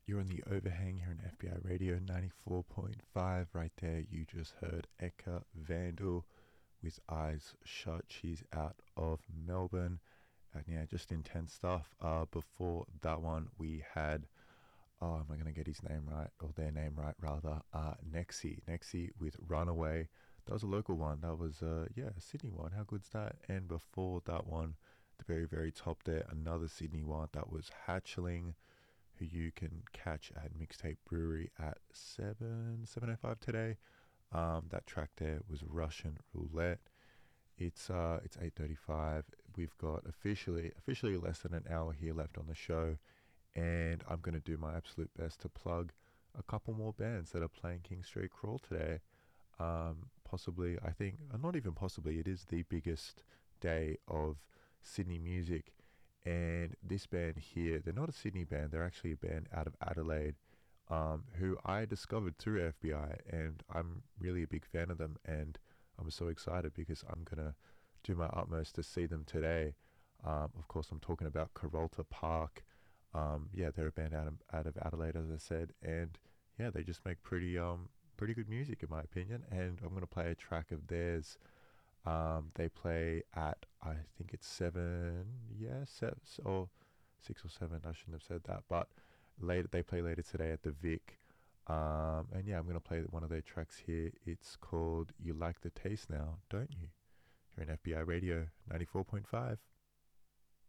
You're on the overhang here on FBI Radio 94.5. Right there, you just heard Eka Vandal with Eyes Shut. She's out of Melbourne. And yeah, just intense stuff. Before that one, we had, oh, am I going to get his name right? Or their name right, rather? Nexi. Nexi with Runaway. That was a local one. That was, a Sydney one. How good's that? And before that one, the very, very top there, another Sydney one. That was Hatchling, who you can catch at Mixtape Brewery at 7:05 today. That track there was Russian Roulette. It's 8:35. We've got officially less than an hour here left on the show, and I'm going to do my absolute best to plug a couple more bands that are playing King Street Crawl today. Possibly, I think, not even possibly, it is the biggest day of Sydney music. And this band here, they're not a Sydney band, they're actually a band out of Adelaide, who I discovered through FBI, and I'm really a big fan of them, and I'm so excited because I'm going to do my utmost to see them today. Of course, I'm talking about Carolta Park. They're a band out of Adelaide, as I said, and yeah, they just make pretty good music in my opinion, and I'm going to play a track of theirs. They play at, I think it's 6 or 7. I shouldn't have said that, but later they play later today at the Vic. And yeah, I'm gonna play one of their tracks here. It's called "You Like the Taste Now, Don't You?" Here in FBI Radio 94.5.